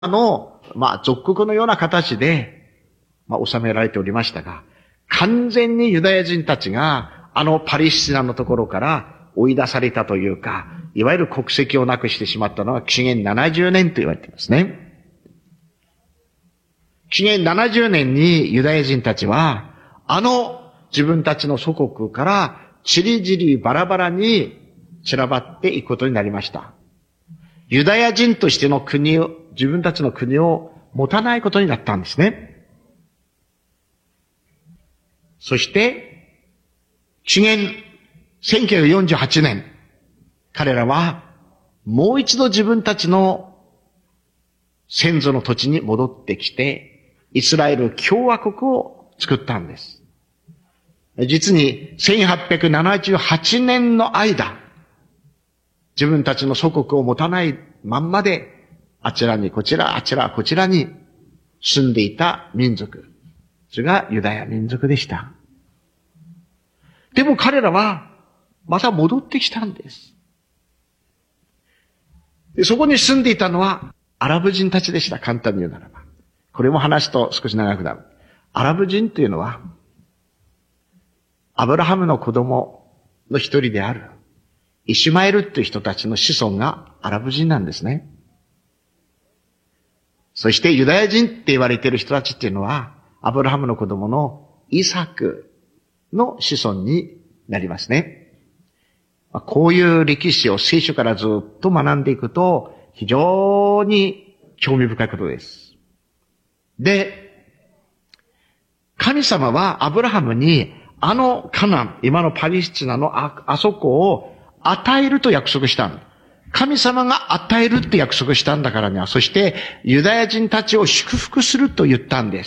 属国のような形で、収められておりましたが、完全にユダヤ人たちが、パレスチナのところから追い出されたというか、いわゆる国籍をなくしてしまったのは、紀元70年と言われていますね。紀元70年にユダヤ人たちは、自分たちの祖国から、ちりぢりバラバラに散らばっていくことになりました。ユダヤ人としての国を、自分たちの国を持たないことになったんですね。そして、紀元1948年、彼らはもう一度自分たちの先祖の土地に戻ってきて、イスラエル共和国を作ったんです。実に1878年の間、自分たちの祖国を持たないまんまで、あちらにこちら、あちらこちらに住んでいた民族。それがユダヤ民族でした。でも彼らは、また戻ってきたんです。で、そこに住んでいたのは、アラブ人たちでした。簡単に言うならば。これも話すと少し長くなる。アラブ人というのは、アブラハムの子供の一人である、イシュマエルという人たちの子孫がアラブ人なんですね。そしてユダヤ人って言われている人たちっていうのは、アブラハムの子供のイサクの子孫になりますね。こういう歴史を聖書からずっと学んでいくと、非常に興味深いことです。で、神様はアブラハムに、カナン、今のパレスチナのあそこを与えると約束したんだ。神様が与えるって約束したんだからには、そしてユダヤ人たちを祝福すると言ったんです。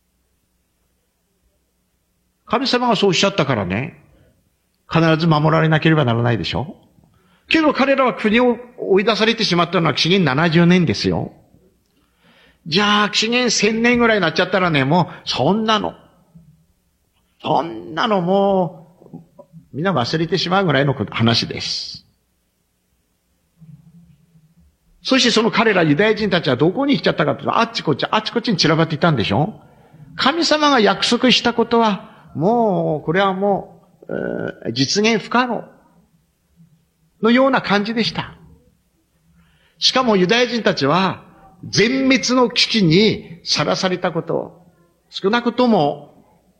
神様がそうおっしゃったからね、必ず守られなければならないでしょ。けど彼らは国を追い出されてしまったのは紀元70年ですよ。じゃあ紀元1000年ぐらいになっちゃったらね、もうそんなのもうみんな忘れてしまうぐらいの話です。そしてその彼らユダヤ人たちはどこに行っちゃったかというと、あっちこっちに散らばっていたんでしょ。神様が約束したことは、これはもう、実現不可能のような感じでした。しかもユダヤ人たちは、全滅の危機にさらされたことを、少なくとも、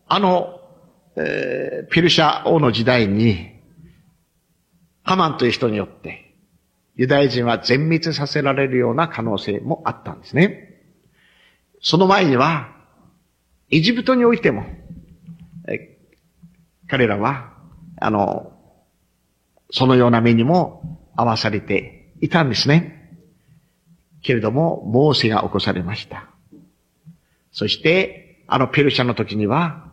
ペルシャ王の時代に、ハマンという人によって、ユダヤ人は全滅させられるような可能性もあったんですね。その前には、エジプトにおいても、彼らは、そのような目にも合わされていたんですね。けれども、モーセが起こされました。そして、ペルシャの時には、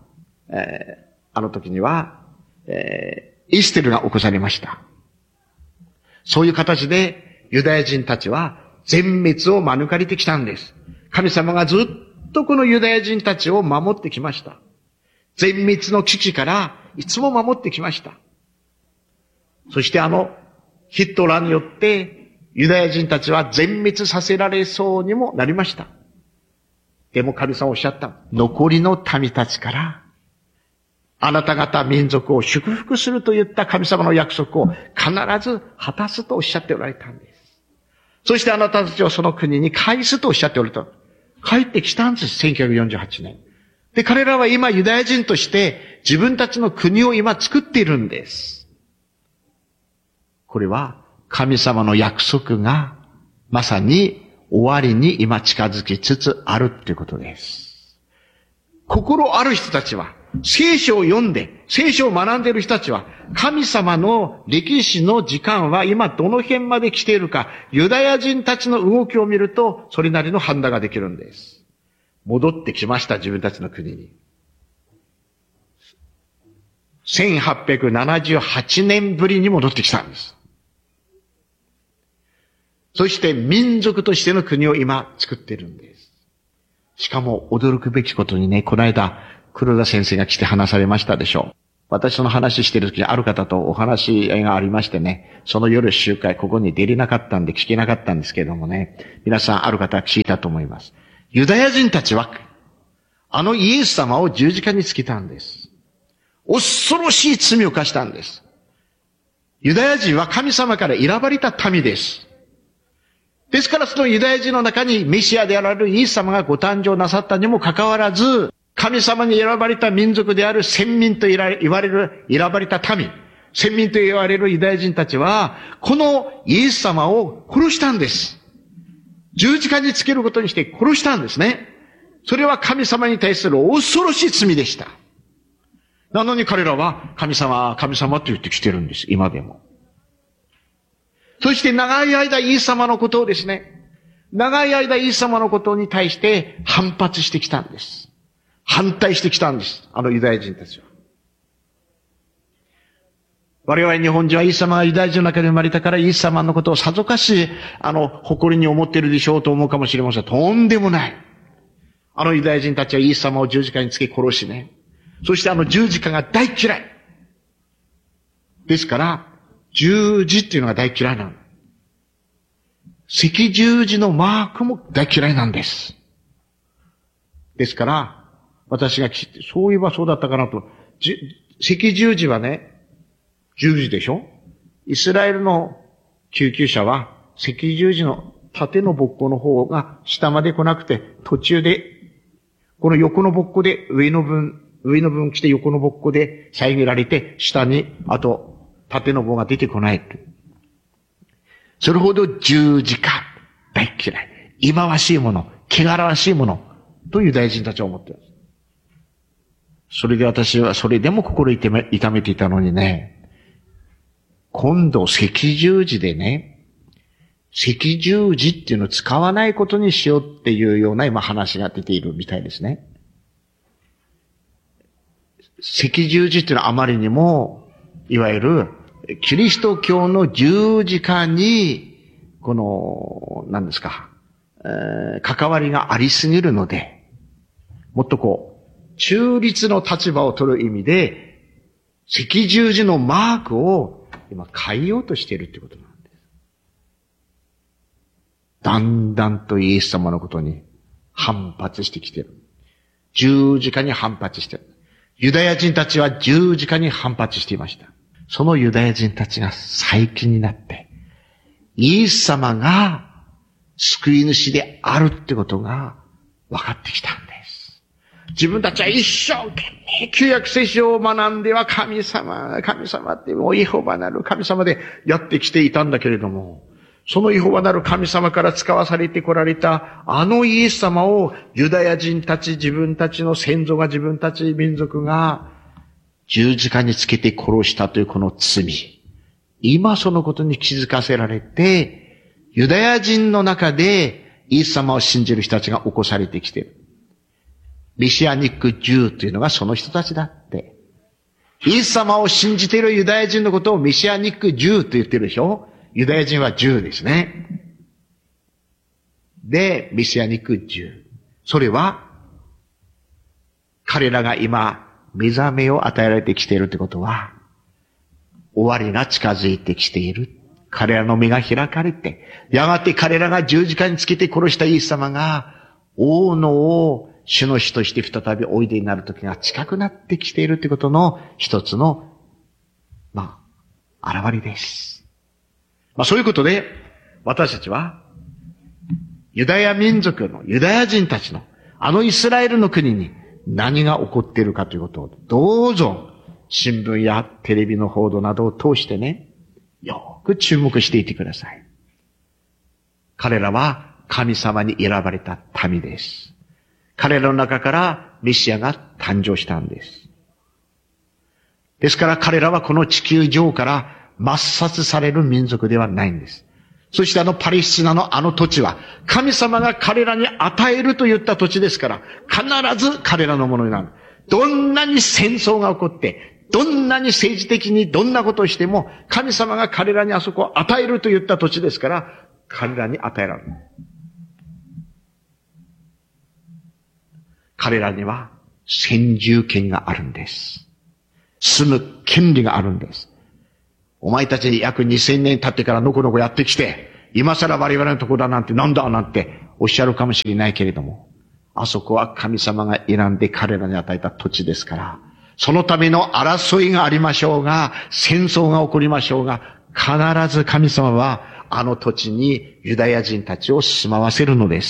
イステルが起こされました。そういう形でユダヤ人たちは全滅を免れてきたんです。神様がずっとこのユダヤ人たちを守ってきました。全滅の危機からいつも守ってきました。そしてヒットラーによってユダヤ人たちは全滅させられそうにもなりました。でも神様おっしゃった。残りの民たちからあなた方民族を祝福すると言った神様の約束を必ず果たすとおっしゃっておられたんです。そしてあなたたちをその国に返すとおっしゃっておられた。帰ってきたんです、1948年。で、彼らは今ユダヤ人として自分たちの国を今作っているんです。これは神様の約束がまさに終わりに今近づきつつあるということです。心ある人たちは、聖書を読んで、聖書を学んでいる人たちは、神様の歴史の時間は今どの辺まで来ているか、ユダヤ人たちの動きを見ると、それなりの判断ができるんです。戻ってきました、自分たちの国に。1878年ぶりに戻ってきたんです。そして民族としての国を今作っているんです。しかも驚くべきことにね、この間、黒田先生が来て話されましたでしょう。 私の話してる時にある方とお話がありましてね、その夜集会、ここに出れなかったんで聞けなかったんですけれどもね、皆さんある方は聞いたと思います。ユダヤ人たちは、あのイエス様を十字架につけたんです。恐ろしい罪を犯したんです。ユダヤ人は神様から選ばれた民です。ですからそのユダヤ人の中にメシアであられるイエス様がご誕生なさったにもかかわらず、神様に選ばれた民族である先民と言われる選ばれた民、先民と言われるユダヤ人たちは、このイエス様を殺したんです。十字架につけることにして殺したんですね。それは神様に対する恐ろしい罪でした。なのに彼らは神様、神様と言ってきてるんです、今でも。そして長い間イエス様のことをですね、長い間イエス様のことに対して反発してきたんです。反対してきたんです。あのユダヤ人たちは。我々日本人はイエス様がユダヤ人の中で生まれたからイエス様のことをさぞかし、誇りに思っているでしょうと思うかもしれません。とんでもない。あのユダヤ人たちはイエス様を十字架につけ殺しね。そして十字架が大嫌い。ですから、十字っていうのが大嫌いなの。赤十字のマークも大嫌いなんです。ですから、私が聞いて、そういえばそうだったかなと。赤十字はね、十字でしょ？イスラエルの救急車は赤十字の縦の勃興の方が下まで来なくて、途中で、この横の勃興で上の分来て横の勃興で遮られて、下に、あと、縦の棒が出てこない。それほど十字架、大嫌い。忌まわしいもの、汚らわしいもの、とユダヤ人たちは思っています。それで私はそれでも心痛めていたのにね、今度赤十字でね、赤十字っていうのを使わないことにしようっていうような今話が出ているみたいですね。赤十字っていうのはあまりにも、いわゆるキリスト教の十字架に、何ですか、関わりがありすぎるので、もっと中立の立場を取る意味で、赤十字のマークを今変えようとしているってことなんです。だんだんとイエス様のことに反発してきている。十字架に反発している。ユダヤ人たちは十字架に反発していました。そのユダヤ人たちが最近になって、イエス様が救い主であるってことが分かってきたんです。自分たちは一生懸命旧約聖書を学んでは神様ってもうイエホバなる神様でやってきていたんだけれども、そのイエホバなる神様から使わされてこられたあのイエス様をユダヤ人たち、自分たちの先祖が自分たち民族が十字架につけて殺したというこの罪。今そのことに気づかせられて、ユダヤ人の中でイエス様を信じる人たちが起こされてきている。メシアニックJewというのがその人たちだって。イエス様を信じているユダヤ人のことをメシアニックJewと言ってるでしょ？ユダヤ人はJewですね。で、メシアニックJew。それは、彼らが今、目覚めを与えられてきているということは、終わりが近づいてきている。彼らの目が開かれて、やがて彼らが十字架につけて殺したイエス様が、王の王、主の死として再びおいでになる時が近くなってきているということの一つの、現れです。そういうことで、私たちは、ユダヤ民族の、ユダヤ人たちの、あのイスラエルの国に何が起こっているかということを、どうぞ、新聞やテレビの報道などを通してね、よく注目していてください。彼らは神様に選ばれた民です。彼らの中からメシアが誕生したんです。ですから彼らはこの地球上から抹殺される民族ではないんです。そしてパレスチナのあの土地は神様が彼らに与えると言った土地ですから必ず彼らのものになる。どんなに戦争が起こってどんなに政治的にどんなことをしても神様が彼らにあそこを与えると言った土地ですから彼らに与えられる。彼らには先住権があるんです。 住む権利があるんです。お前たち約2000年経ってからのこのこやってきて、今更我々のところだなんてなんだなんておっしゃるかもしれないけれども、あそこは神様が選んで彼らに与えた土地ですから、そのための争いがありましょうが、戦争が起こりましょうが、必ず神様はあの土地にユダヤ人たちを住まわせるのです。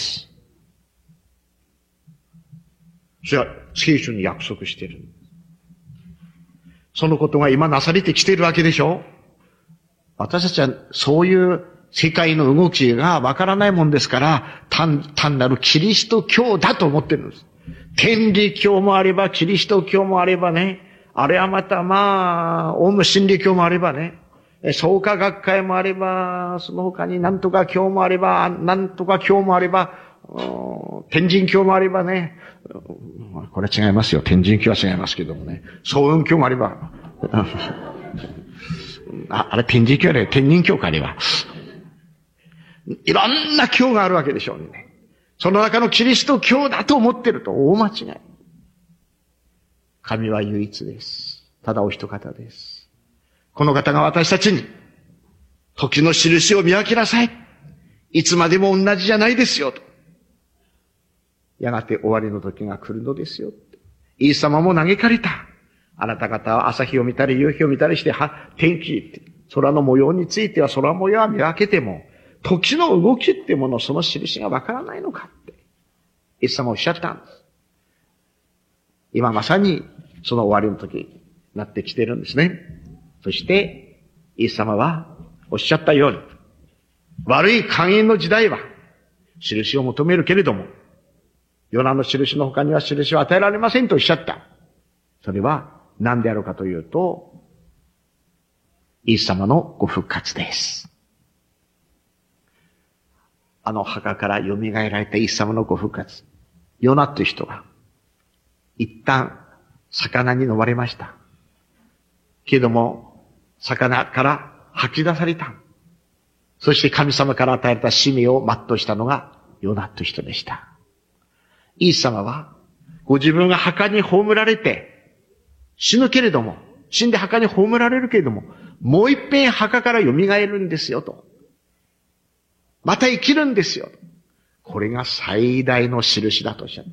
それは聖書に約束している。そのことが今なされてきているわけでしょ。私たちはそういう世界の動きがわからないもんですから、単なるキリスト教だと思ってるんです。天理教もあれば、キリスト教もあればね、あれはまたオウム真理教もあればね、創価学会もあれば、その他になんとか教もあれば、なんとか教もあれば、天神教もあればね、これは違いますよ。天神教は違いますけどもね。総雲教もあれば、あれ天神教あれば、天人教かあれば。いろんな教があるわけでしょうね。その中のキリスト教だと思ってると大間違い。神は唯一です。ただお一方です。この方が私たちに、時の印を見分けなさい。いつまでも同じじゃないですよと。やがて終わりの時が来るのですよ。イエス様も嘆かれた。あなた方は朝日を見たり夕日を見たりして、天気、空の模様については空模様は見分けても、時の動きってもの、その印がわからないのかって、イエス様おっしゃったんです。今まさにその終わりの時になってきているんですね。そして、イエス様はおっしゃったように、悪い寛延の時代は、印を求めるけれども、ヨナの印の他には印を与えられませんとおっしゃった。それは何であるかというと、イエス様のご復活です。あの墓から蘇られたイエス様のご復活。ヨナという人が、一旦魚に飲まれました。けども、魚から吐き出された。そして神様から与えられた使命を全うしたのがヨナという人でした。イエス様は、ご自分が墓に葬られて、死ぬけれども、死んで墓に葬られるけれども、もう一遍墓から蘇るんですよと。また生きるんですよ。これが最大の印だとおっしゃった。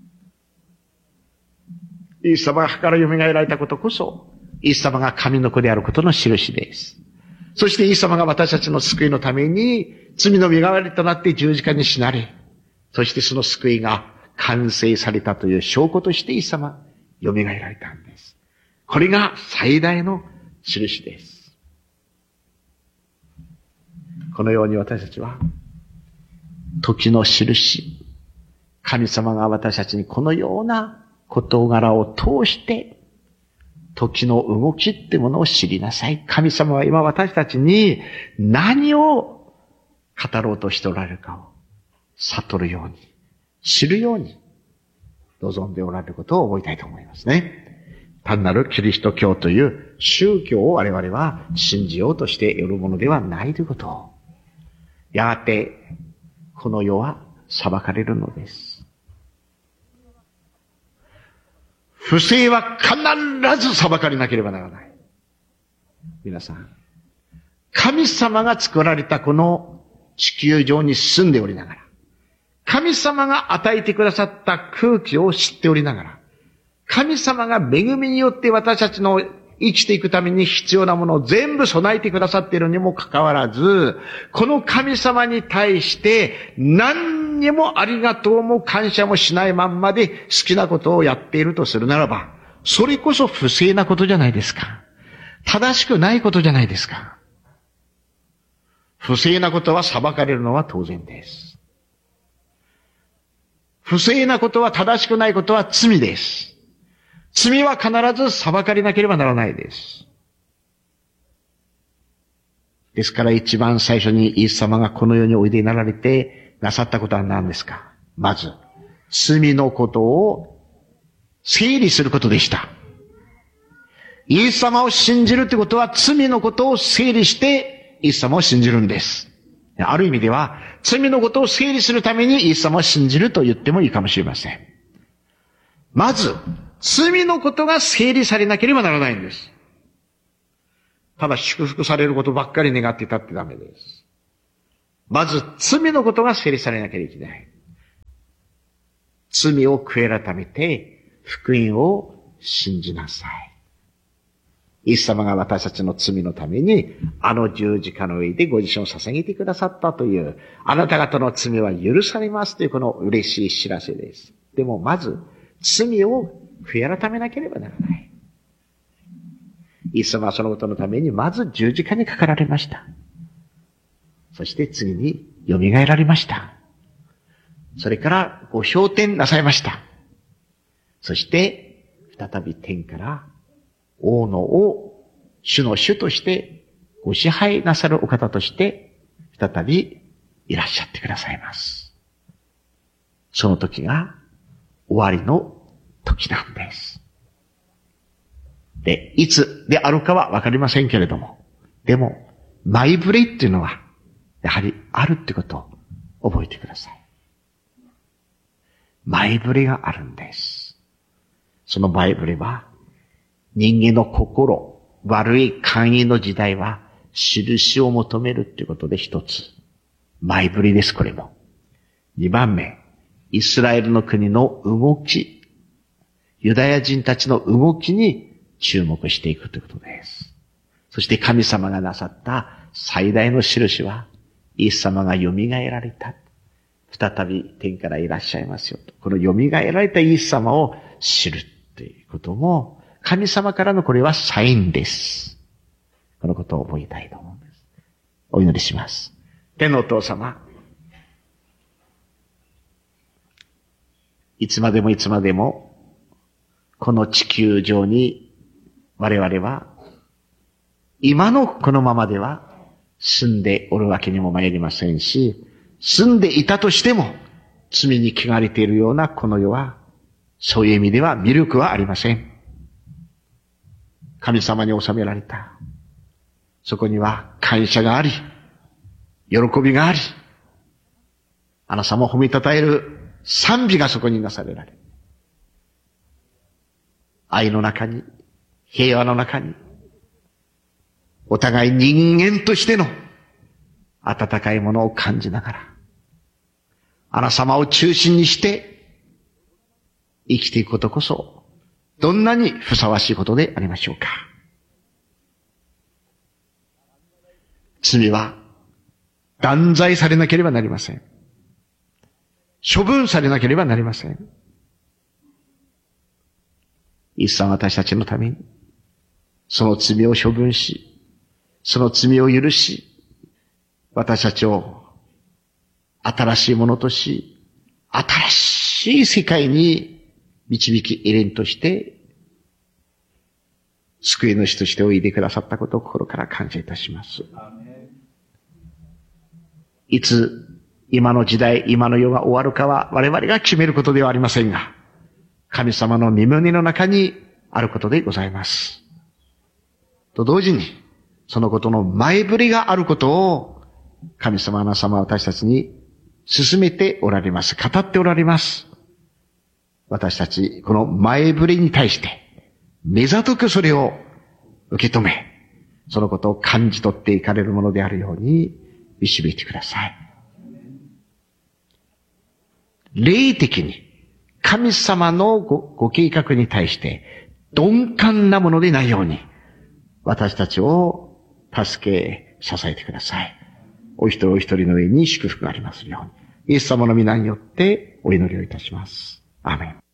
イエス様が墓から蘇られたことこそ、イエス様が神の子であることの印です。そしてイエス様が私たちの救いのために、罪の身代わりとなって十字架に死なれ、そしてその救いが完成されたという証拠としてイエス様、蘇られたんです。これが最大の印です。このように私たちは、時の印、神様が私たちにこのような事柄を通して、時の動きってものを知りなさい。神様は今私たちに何を語ろうとしておられるかを悟るように、知るように望んでおられることを覚えたいと思いますね。単なるキリスト教という宗教を我々は信じようとしているものではないということを。やがて、この世は裁かれるのです。不正は必ず裁かれなければならない。皆さん、神様が作られたこの地球上に住んでおりながら、神様が与えてくださった空気を知っておりながら、神様が恵みによって私たちの生きていくために必要なものを全部備えてくださっているにもかかわらず、この神様に対して何にもありがとうも感謝もしないまんまで好きなことをやっているとするならば、それこそ不正なことじゃないですか。正しくないことじゃないですか。不正なことは裁かれるのは当然です。不正なことは正しくないことは罪です。罪は必ず裁かれなければならないです。ですから一番最初にイエス様がこの世においでになられてなさったことは何ですか？まず、罪のことを整理することでした。イエス様を信じるということは罪のことを整理してイエス様を信じるんです。ある意味では罪のことを整理するためにイエス様を信じると言ってもいいかもしれません。まず、 罪のことが整理されなければならないんです。ただ祝福されることばっかり願っていたってダメです。まず罪のことが整理されなければいけない。罪を悔い改めて福音を信じなさい。イエス様が私たちの罪のためにあの十字架の上でご自身を捧げてくださったという、あなた方の罪は許されますというこの嬉しい知らせです。でもまず罪を悔い改めなければならない。イエス様はそのことのためにまず十字架にかかられました。そして次に蘇られました。それからご昇天なさいました。そして再び天から王の王、主の主としてご支配なさるお方として再びいらっしゃってくださいます。その時が終わりの時なんです。で、いつであるかはわかりませんけれども、でも、前触れっていうのは、やはりあるってことを覚えてください。前触れがあるんです。その前触れは、人間の心、悪い寛易の時代は、印を求めるっていうことで一つ。前触れです、これも。二番目、イスラエルの国の動き、ユダヤ人たちの動きに注目していくということです。そして神様がなさった最大の印は、イエス様が蘇られた。再び天からいらっしゃいますよと。この蘇られたイエス様を知るということも、神様からのこれはサインです。このことを覚えたいと思うんです。お祈りします。天のお父様、いつまでもいつまでも、この地球上に我々は、今のこのままでは住んでおるわけにも参りませんし、住んでいたとしても、罪に汚れているようなこの世は、そういう意味では魅力はありません。神様に収められた。そこには感謝があり、喜びがあり、あなたも褒めたたえる賛美がそこになされられ、愛の中に、平和の中に、お互い人間としての温かいものを感じながら、あなた様を中心にして生きていくことこそ、どんなにふさわしいことでありましょうか。罪は断罪されなければなりません。処分されなければなりません。イエス様は私たちのために、その罪を処分し、その罪を許し、私たちを新しいものとし、新しい世界に導き入れんとして、救い主としておいでくださったことを心から感謝いたします。いつ、今の時代、今の世が終わるかは我々が決めることではありませんが、神様の御胸の中にあることでございます。と同時に、そのことの前触れがあることを、神様、あなた様は私たちに進めておられます。語っておられます。私たち、この前触れに対して、目ざとくそれを受け止め、そのことを感じ取っていかれるものであるように導いてください。霊的に神様のご計画に対して鈍感なものでないように私たちを助け支えてください。お一人お一人の上に祝福がありますように。イエス様の皆によってお祈りをいたします。アーメン。